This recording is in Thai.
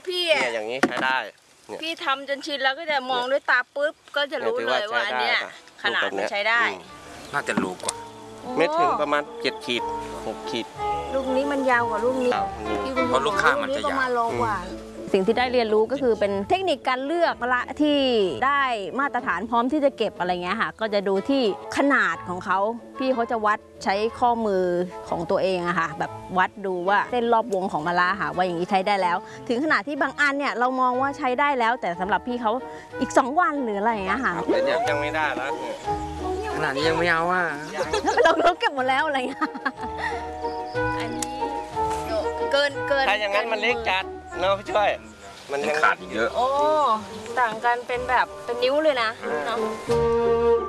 พี่เนี่ยอย่างนี้ใช้ได้พี่ทำจนชินแล้วก็จะมองด้วยตาปุ๊บก็จะรู้เลยว่าอันเนี้ยขนาดมันใช้ได้น่าจะรู้กว่าไม่ถึงประมาณ7 ขีด6 ขีดลูกนี้มันยาวกว่าลูกนี้เพราะลูกข้างมันจะยาวประมาณโลกว่าสิ่งที่ได้เรียนรู้ก็คือเป็นเทคนิคการเลือกมะละที่ได้มาตรฐานพร้อมที่จะเก็บอะไรเงี้ยค่ะก็จะดูที่ขนาดของเขาพี่เขาจะวัดใช้ข้อมือของตัวเองอะค่ะแบบวัดดูว่าเส้นรอบวงของมะละค่ะว่าอย่างนี้ใช้ได้แล้วถึงขนาดที่บางอันเนี่ยเรามองว่าใช้ได้แล้วแต่สำหรับพี่เขาอีก2 วันหรืออะไรอย่างเงี้ยค่ะยังไม่ได้แล้วขนาดนี้ยังไม่เอาว่าเราเก็บหมดแล้วอะไรเงี้ยอันนี้เกินถ้าอย่างนั้นมันเล็กจัดเนาะพี่ช่วยมันยังขาดอีกเยอะโอ้ต่างกันเป็นแบบเป็นนิ้วเลยนะเนาะ